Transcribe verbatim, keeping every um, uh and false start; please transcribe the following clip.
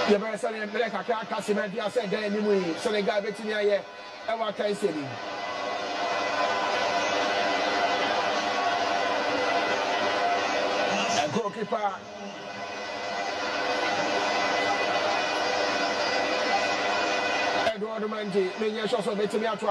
You better say the black car cement. You said there anyway. So the guy between here, ever can say it. A goalkeeper. Edward Manji, many shots of it to me.